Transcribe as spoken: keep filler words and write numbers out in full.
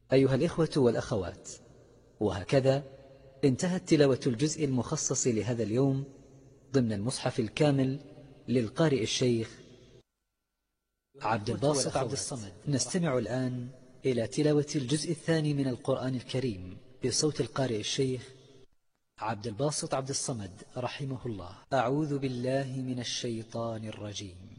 أيها الإخوة والأخوات، وهكذا انتهت تلاوة الجزء المخصص لهذا اليوم ضمن المصحف الكامل للقارئ الشيخ عبد الباسط عبد الصمد. نستمع الآن إلى تلاوة الجزء الثاني من القرآن الكريم بصوت القارئ الشيخ عبد الباسط عبد الصمد رحمه الله. أعوذ بالله من الشيطان الرجيم.